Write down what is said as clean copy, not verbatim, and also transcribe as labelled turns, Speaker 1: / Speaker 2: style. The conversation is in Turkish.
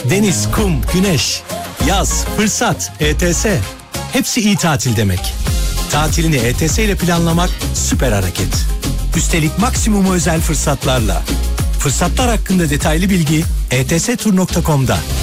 Speaker 1: Deniz, kum, güneş, yaz, fırsat, ETS. Hepsi iyi tatil demek. Tatilini ETS ile planlamak süper hareket. Üstelik maksimum özel fırsatlarla. Fırsatlar hakkında detaylı bilgi etstur.com'da.